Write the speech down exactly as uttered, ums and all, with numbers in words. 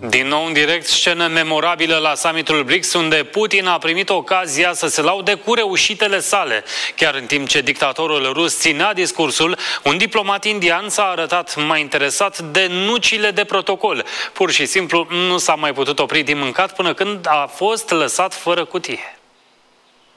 Din nou în direct, scenă memorabilă la summitul BRICS, unde Putin a primit ocazia să se laude cu reușitele sale. Chiar în timp ce dictatorul rus ținea discursul, un diplomat indian s-a arătat mai interesat de nucile de protocol. Pur și simplu nu s-a mai putut opri din mâncat până când a fost lăsat fără cutie.